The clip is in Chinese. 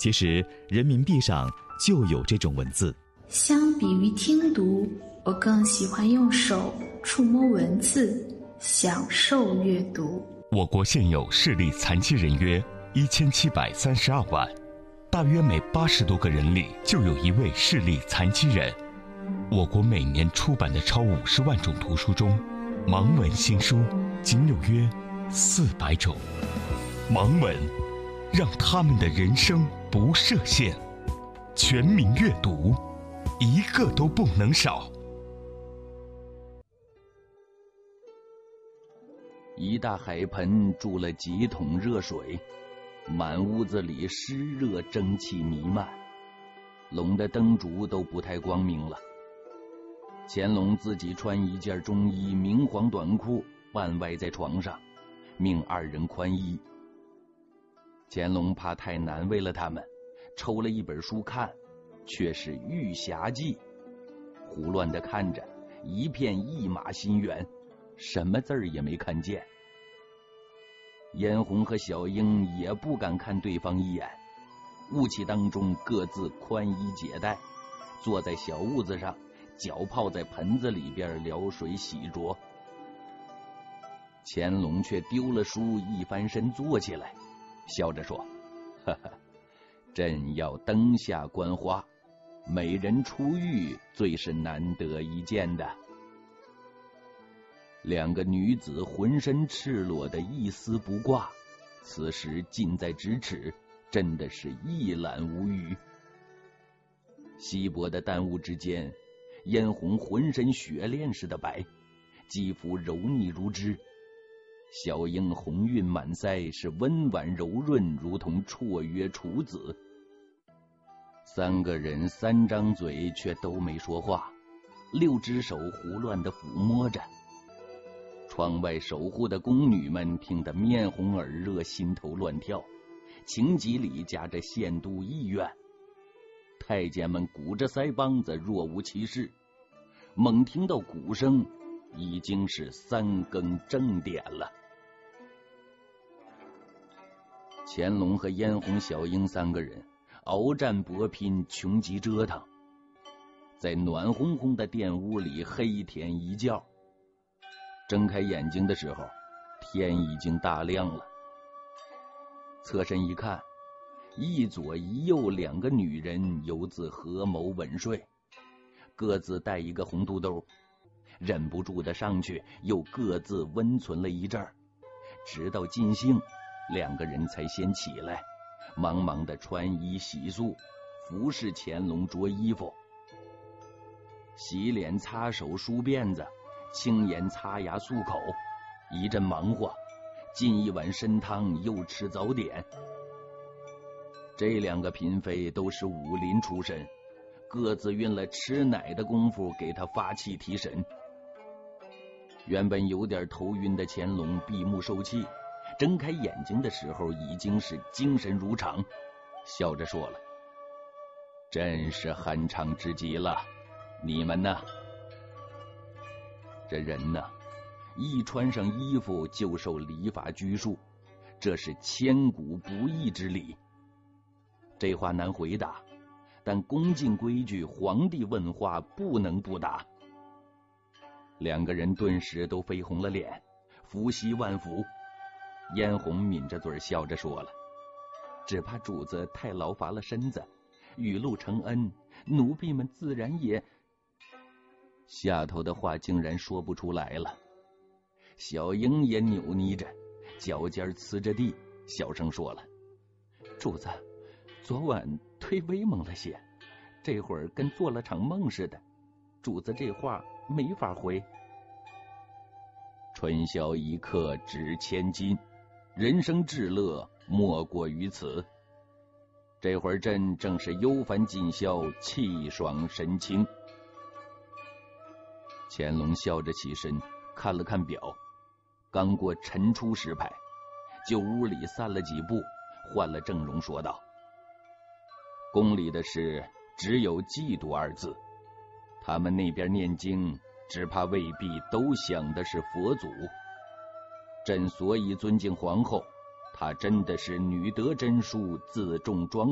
其实人民币上就有这种文字。 相比于听读，我更喜欢用手触摸文字，享受阅读。 我国现有视力残疾人约1732万，大约每80多个人里就有一位视力残疾人。我国每年出版的超50万种图书中，盲文新书仅有约400种。盲文让他们的人生不设限，全民阅读，一个都不能少。 一大海盆注了几桶热水，满屋子里湿热蒸汽弥漫，笼的灯烛都不太光明了。乾隆自己穿一件中衣明黄短裤，半歪在床上，命2人宽衣。乾隆怕太难为了他们，抽了一本书看，却是《玉匣记》，胡乱地看着，一片一马心猿，什么字儿也没看见。嫣红和小英也不敢看对方一眼，雾气当中各自宽衣解带，坐在小屋子上，脚泡在盆子里边撩水洗濯。乾隆却丢了书，一翻身坐起来，笑着说：“哈哈，朕要灯下观花，美人出浴最是难得一见的。”2个女子浑身赤裸的一丝不挂，此时近在咫尺，真的是一览无余。稀薄的淡雾之间，嫣红浑身雪恋似的白，肌肤柔腻如脂；小英红晕满腮，是温婉柔润，如同绰约处子。3个人3张嘴，却都没说话，6只手胡乱地抚摸着。窗外守护的宫女们听得面红耳热，心头乱跳，情急里夹着羡妒意怨。太监们鼓着腮帮子，若无其事。猛听到鼓声，已经是3更正点了。乾隆和嫣红、小英3个人鏖战搏拼，穷极折腾，在暖烘烘的殿屋里黑天一觉。睁开眼睛的时候，天已经大亮了。侧身一看，一左一右2个女人犹自合谋稳睡，各自带一个红肚兜，忍不住的上去，又各自温存了一阵儿，直到尽兴，2个人才先起来，忙忙的穿衣洗漱，服侍乾隆着衣服。洗脸、擦手、梳辫子，轻言擦牙漱口，一阵忙活，进一碗参汤，又吃早点。这2个嫔妃都是武林出身，各自运了吃奶的功夫给他发气提神。原本有点头晕的乾隆闭目受气，睁开眼睛的时候已经是精神如常，笑着说了：“真是酣畅之极了，你们呢？”这人呢，一穿上衣服就受礼法拘束，这是千古不易之礼。这话难回答，但恭敬规矩，皇帝问话不能不答。2个人顿时都绯红了脸，伏羲万福。嫣红抿着嘴笑着说了：“只怕主子太劳乏了身子，雨露承恩，奴婢们自然也……”下头的话竟然说不出来了。小英也扭捏着，脚尖呲着地，小声说了：“主子，昨晚忒威猛了些，这会儿跟做了场梦似的，主子这话没法回。”春宵一刻值千金，人生至乐莫过于此。这会儿朕正是忧烦尽消，气爽神清。乾隆笑着起身，看了看表，刚过晨出时牌，就屋里散了几步，换了正容说道：“宫里的事只有嫉妒2字，他们那边念经，只怕未必都想的是佛祖。朕所以尊敬皇后，她真的是女德真淑，自重庄